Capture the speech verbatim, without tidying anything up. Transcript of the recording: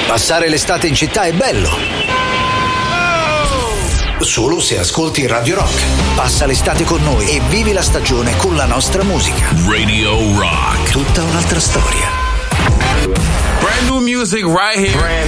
Passare l'estate in città è bello. Solo se ascolti Radio Rock. Passa l'estate con noi e vivi la stagione con la nostra musica. Radio Rock. Tutta un'altra storia. Brand new music right here. Brand